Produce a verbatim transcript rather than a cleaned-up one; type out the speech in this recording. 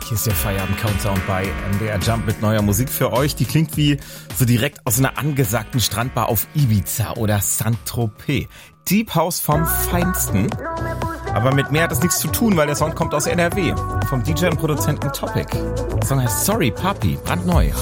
Hier ist der Feierabend-Countdown bei M D R Jump mit neuer Musik für euch. Die klingt wie so direkt aus einer angesagten Strandbar auf Ibiza oder Saint-Tropez. Deep House vom Feinsten. Aber mit mehr hat das nichts zu tun, weil der Song kommt aus N R W. Vom D J und Produzenten Topic. Der Song heißt Sorry Papi, brandneu.